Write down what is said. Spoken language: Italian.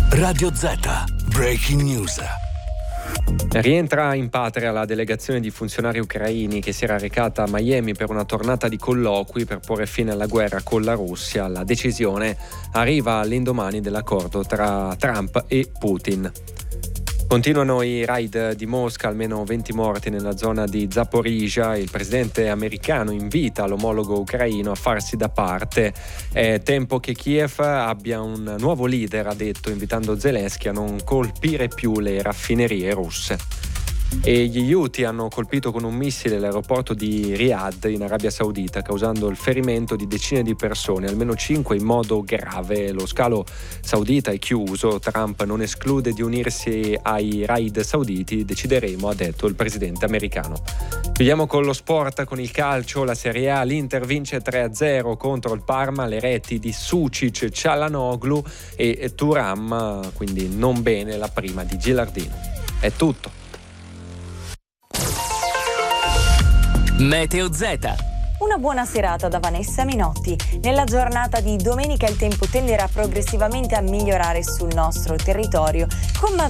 Radio Z, Breaking News. Rientra in patria la delegazione di funzionari ucraini che si era recata a Miami per una tornata di colloqui per porre fine alla guerra con la Russia. La decisione arriva all'indomani dell'accordo tra Trump e Putin. Continuano i raid di Mosca, almeno 20 morti nella zona di Zaporizhzhia. Il presidente americano invita l'omologo ucraino a farsi da parte. È tempo che Kiev abbia un nuovo leader, ha detto, invitando Zelensky a non colpire più le raffinerie russe. E gli Houthi hanno colpito con un missile l'aeroporto di Riyadh in Arabia Saudita, causando il ferimento di decine di persone, almeno 5 in modo grave. Lo scalo saudita è chiuso. Trump non esclude di unirsi ai raid sauditi. Decideremo, ha detto il presidente americano. Chiudiamo con lo sport, con il calcio. La Serie A, l'Inter vince 3-0 contro il Parma, le reti di Sucic, Çalhanoğlu e Thuram, quindi non bene la prima di Gilardino. È tutto. Meteo Z. Una buona serata da Vanessa Minotti. Nella giornata di domenica il tempo tenderà progressivamente a migliorare sul nostro territorio, con